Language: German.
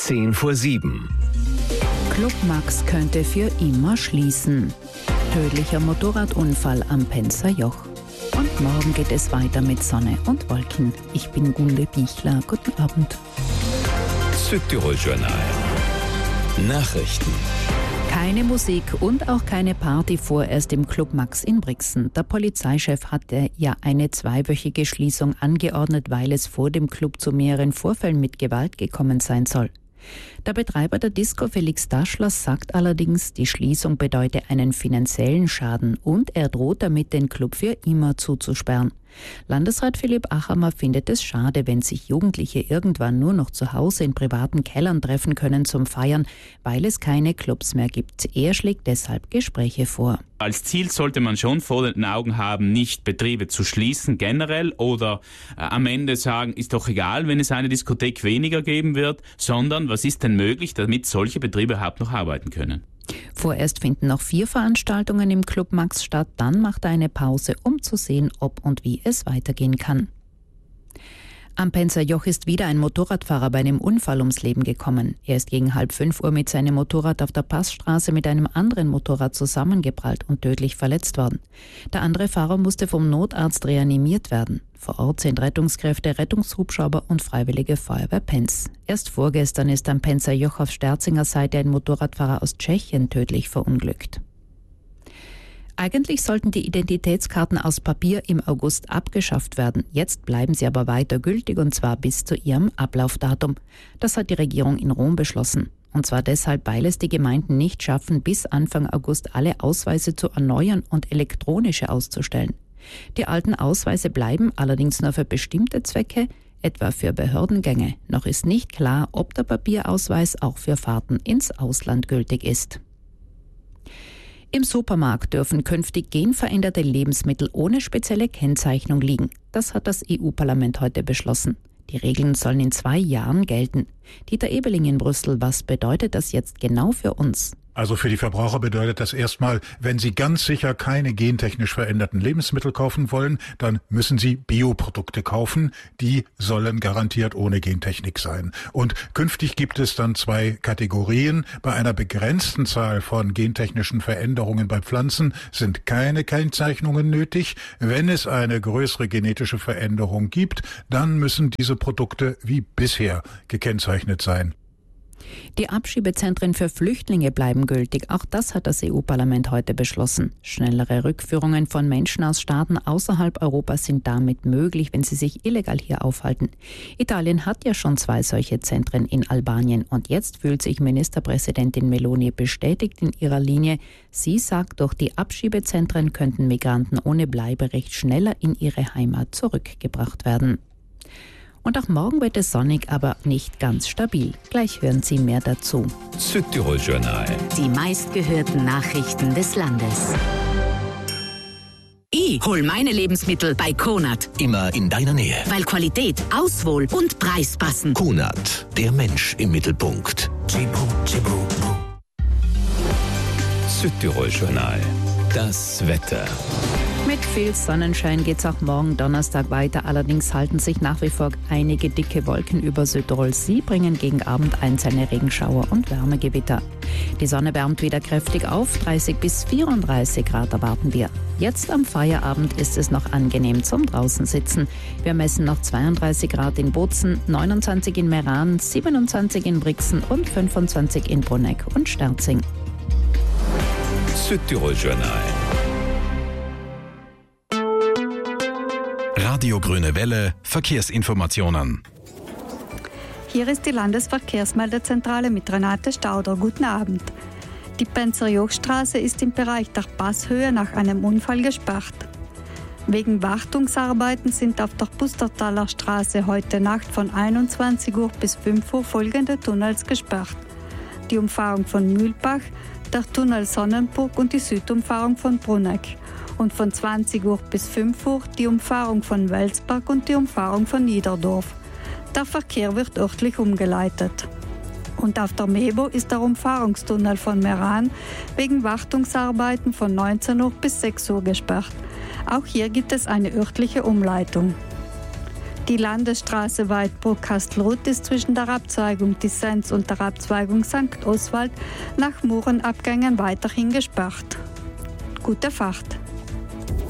6:10. Club Max könnte für immer schließen. Tödlicher Motorradunfall am Penzer-Joch. Und morgen geht es weiter mit Sonne und Wolken. Ich bin Gunde Bichler. Guten Abend. Südtirol-Journal. Nachrichten. Keine Musik und auch keine Party vorerst im Club Max in Brixen. Der Polizeichef hatte ja eine 2-wöchige Schließung angeordnet, weil es vor dem Club zu mehreren Vorfällen mit Gewalt gekommen sein soll. Der Betreiber der Disco, Felix Daschler, sagt allerdings, die Schließung bedeute einen finanziellen Schaden und er droht damit, den Club für immer zuzusperren. Landesrat Philipp Achammer findet es schade, wenn sich Jugendliche irgendwann nur noch zu Hause in privaten Kellern treffen können zum Feiern, weil es keine Clubs mehr gibt. Er schlägt deshalb Gespräche vor. Als Ziel sollte man schon vor den Augen haben, nicht Betriebe zu schließen generell oder am Ende sagen, ist doch egal, wenn es eine Diskothek weniger geben wird, sondern was ist denn möglich, damit solche Betriebe überhaupt noch arbeiten können. Vorerst finden noch 4 Veranstaltungen im Club Max statt, dann macht er eine Pause, um zu sehen, ob und wie es weitergehen kann. Am Penzer-Joch ist wieder ein Motorradfahrer bei einem Unfall ums Leben gekommen. Er ist gegen 4:30 mit seinem Motorrad auf der Passstraße mit einem anderen Motorrad zusammengeprallt und tödlich verletzt worden. Der andere Fahrer musste vom Notarzt reanimiert werden. Vor Ort sind Rettungskräfte, Rettungshubschrauber und Freiwillige Feuerwehr Penz. Erst vorgestern ist am Penzer-Joch auf Sterzinger Seite ein Motorradfahrer aus Tschechien tödlich verunglückt. Eigentlich sollten die Identitätskarten aus Papier im August abgeschafft werden. Jetzt bleiben sie aber weiter gültig und zwar bis zu ihrem Ablaufdatum. Das hat die Regierung in Rom beschlossen. Und zwar deshalb, weil es die Gemeinden nicht schaffen, bis Anfang August alle Ausweise zu erneuern und elektronische auszustellen. Die alten Ausweise bleiben allerdings nur für bestimmte Zwecke, etwa für Behördengänge. Noch ist nicht klar, ob der Papierausweis auch für Fahrten ins Ausland gültig ist. Im Supermarkt dürfen künftig genveränderte Lebensmittel ohne spezielle Kennzeichnung liegen. Das hat das EU-Parlament heute beschlossen. Die Regeln sollen in 2 Jahren gelten. Dieter Ebeling in Brüssel, was bedeutet das jetzt genau für uns? Also für die Verbraucher bedeutet das erstmal, wenn sie ganz sicher keine gentechnisch veränderten Lebensmittel kaufen wollen, dann müssen sie Bioprodukte kaufen. Die sollen garantiert ohne Gentechnik sein. Und künftig gibt es dann 2 Kategorien. Bei einer begrenzten Zahl von gentechnischen Veränderungen bei Pflanzen sind keine Kennzeichnungen nötig. Wenn es eine größere genetische Veränderung gibt, dann müssen diese Produkte wie bisher gekennzeichnet sein. Die Abschiebezentren für Flüchtlinge bleiben gültig. Auch das hat das EU-Parlament heute beschlossen. Schnellere Rückführungen von Menschen aus Staaten außerhalb Europas sind damit möglich, wenn sie sich illegal hier aufhalten. Italien hat ja schon 2 solche Zentren in Albanien. Und jetzt fühlt sich Ministerpräsidentin Meloni bestätigt in ihrer Linie. Sie sagt, durch die Abschiebezentren könnten Migranten ohne Bleiberecht schneller in ihre Heimat zurückgebracht werden. Und auch morgen wird es sonnig, aber nicht ganz stabil. Gleich hören Sie mehr dazu. Südtirol-Journal. Die meistgehörten Nachrichten des Landes. Ich hol meine Lebensmittel bei Konad. Immer in deiner Nähe. Weil Qualität, Auswahl und Preis passen. Konad, der Mensch im Mittelpunkt. Südtirol-Journal. Das Wetter. Mit viel Sonnenschein geht's auch morgen Donnerstag weiter. Allerdings halten sich nach wie vor einige dicke Wolken über Südtirol. Sie bringen gegen Abend einzelne Regenschauer und Wärmegewitter. Die Sonne wärmt wieder kräftig auf. 30 bis 34 Grad erwarten wir. Jetzt am Feierabend ist es noch angenehm zum draußen sitzen. Wir messen noch 32 Grad in Bozen, 29 in Meran, 27 in Brixen und 25 in Bruneck und Sterzing. Südtirol-Journal. Radio Grüne Welle, Verkehrsinformationen. Hier ist die Landesverkehrsmeldezentrale mit Renate Stauder. Guten Abend. Die Penzer-Joch-Straße ist im Bereich der Passhöhe nach einem Unfall gesperrt. Wegen Wartungsarbeiten sind auf der Pustertaler Straße heute Nacht von 21 Uhr bis 5 Uhr folgende Tunnels gesperrt. Die Umfahrung von Mühlbach, der Tunnel Sonnenburg und die Südumfahrung von Bruneck. Und von 20 Uhr bis 5 Uhr die Umfahrung von Welsberg und die Umfahrung von Niederdorf. Der Verkehr wird örtlich umgeleitet. Und auf der Mebo ist der Umfahrungstunnel von Meran wegen Wartungsarbeiten von 19 Uhr bis 6 Uhr gesperrt. Auch hier gibt es eine örtliche Umleitung. Die Landesstraße Waldburg-Kastelruth ist zwischen der Abzweigung Dissens und der Abzweigung St. Oswald nach Murenabgängen weiterhin gesperrt. Gute Fahrt!